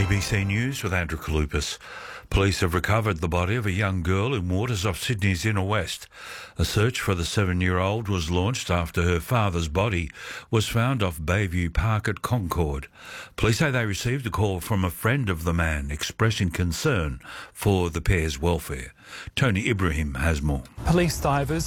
ABC News with Andrew Kalupas. Police have recovered the body of a young girl in waters off Sydney's inner west. A search for the 7-year-old was launched after her father's body was found off Bayview Park at Concord. Police say they received a call from a friend of the man expressing concern for the pair's welfare. Tony Ibrahim has more. Police divers